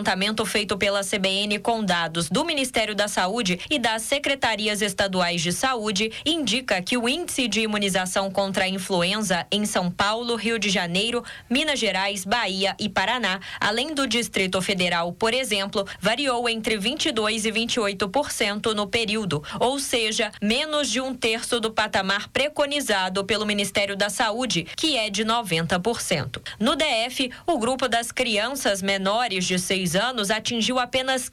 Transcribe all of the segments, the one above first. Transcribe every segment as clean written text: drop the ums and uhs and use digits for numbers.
Levantamento feito pela CBN com dados do Ministério da Saúde e das secretarias estaduais de saúde indica que o índice de imunização contra a influenza em São Paulo, Rio de Janeiro, Minas Gerais, Bahia e Paraná, além do Distrito Federal, por exemplo, variou entre 22% e 28% no período, ou seja, menos de um terço do patamar preconizado pelo Ministério da Saúde, que é de 90%. No DF, o grupo das crianças menores de 6 anos atingiu apenas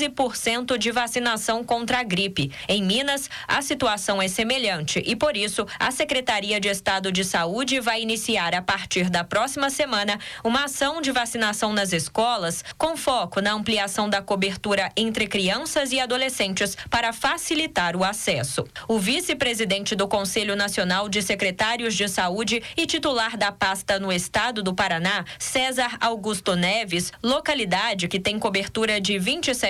15% de vacinação contra a gripe. Em Minas, a situação é semelhante e, por isso, a Secretaria de Estado de Saúde vai iniciar, a partir da próxima semana, uma ação de vacinação nas escolas com foco na ampliação da cobertura entre crianças e adolescentes para facilitar o acesso. O vice-presidente do Conselho Nacional de Secretários de Saúde e titular da pasta no estado do Paraná, César Augusto Neves, localidade que tem cobertura de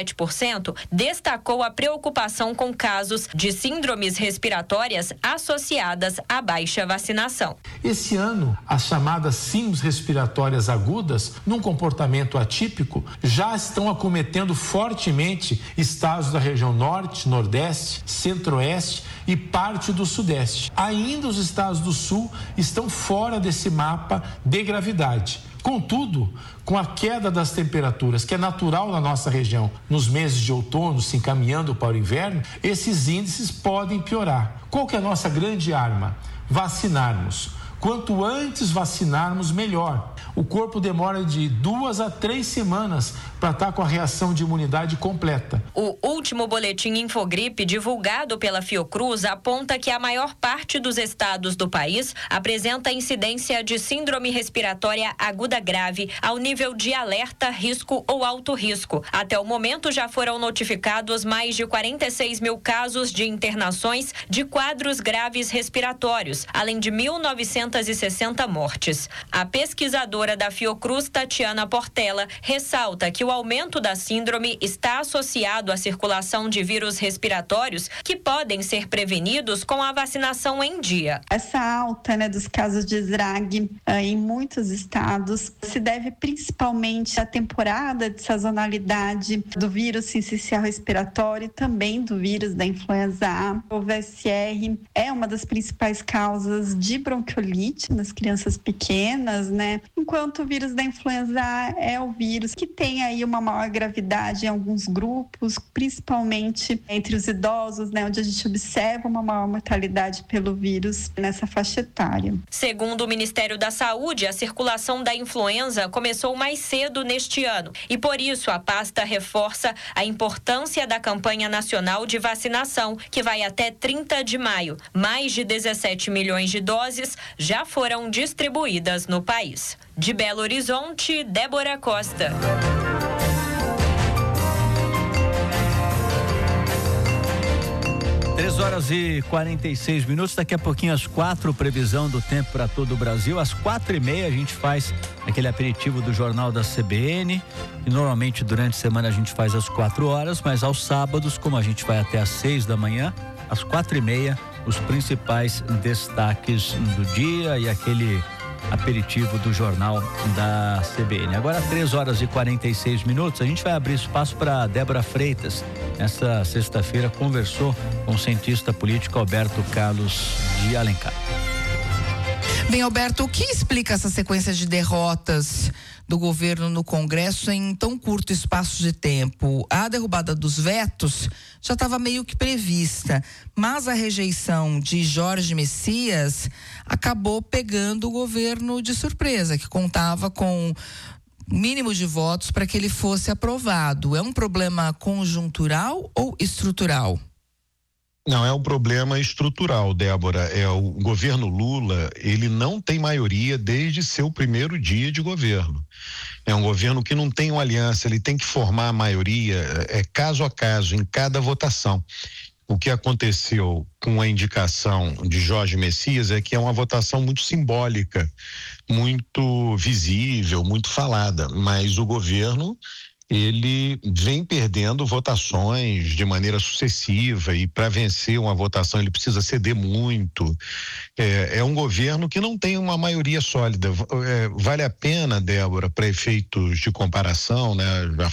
27%, destacou a preocupação com casos de síndromes respiratórias associadas à baixa vacinação. Esse ano, as chamadas síndromes respiratórias agudas, num comportamento atípico, já estão acometendo fortemente estados da região norte, nordeste, centro-oeste e parte do sudeste. Ainda os estados do sul estão fora desse mapa de gravidade. Contudo, com a queda das temperaturas, que é natural na nossa região, nos meses de outono, se encaminhando para o inverno, esses índices podem piorar. Qual que é a nossa grande arma? Vacinarmos. Quanto antes vacinarmos, melhor. O corpo demora de 2 a 3 semanas para estar com a reação de imunidade completa. O último boletim Infogripe divulgado pela Fiocruz aponta que a maior parte dos estados do país apresenta incidência de síndrome respiratória aguda grave ao nível de alerta, risco ou alto risco. Até o momento já foram notificados mais de 46 mil casos de internações de quadros graves respiratórios, além de 1.960 mortes. A pesquisadora da Fiocruz, Tatiana Portela, ressalta que o aumento da síndrome está associado à circulação de vírus respiratórios que podem ser prevenidos com a vacinação em dia. Essa alta, dos casos de SRAG em muitos estados se deve principalmente à temporada de sazonalidade do vírus sincicial respiratório e também do vírus da influenza A. O VSR é uma das principais causas de bronquiolite nas crianças pequenas, enquanto o vírus da influenza A é o vírus que tem aí uma maior gravidade em alguns grupos, principalmente entre os idosos, onde a gente observa uma maior mortalidade pelo vírus nessa faixa etária. Segundo o Ministério da Saúde, a circulação da influenza começou mais cedo neste ano e, por isso, a pasta reforça a importância da campanha nacional de vacinação, que vai até 30 de maio. Mais de 17 milhões de doses já foram distribuídas no país. De Belo Horizonte, Débora Costa. Três horas e 46 minutos, daqui a pouquinho às 4, previsão do tempo para todo o Brasil. Às 4:30 a gente faz aquele aperitivo do Jornal da CBN, e normalmente durante a semana a gente faz às 4 horas, mas aos sábados, como a gente vai até às 6 da manhã, às 4:30, os principais destaques do dia e aquele aperitivo do Jornal da CBN. Agora 3 horas e 46 minutos, a gente vai abrir espaço para Débora Freitas. Essa sexta-feira conversou com o cientista político Alberto Carlos de Alencar. Bem, Alberto, o que explica essa sequência de derrotas do governo no Congresso em tão curto espaço de tempo? A derrubada dos vetos já estava meio que prevista, mas a rejeição de Jorge Messias acabou pegando o governo de surpresa, que contava com mínimo de votos para que ele fosse aprovado. É um problema conjuntural ou estrutural? Não, é um problema estrutural, Débora. O governo Lula, ele não tem maioria desde seu primeiro dia de governo. É um governo que não tem uma aliança, ele tem que formar a maioria, caso a caso, em cada votação. O que aconteceu com a indicação de Jorge Messias é que é uma votação muito simbólica, muito visível, muito falada, mas o governo, ele vem perdendo votações de maneira sucessiva, e para vencer uma votação ele precisa ceder muito. É um governo que não tem uma maioria sólida. Vale a pena, Débora, para efeitos de comparação,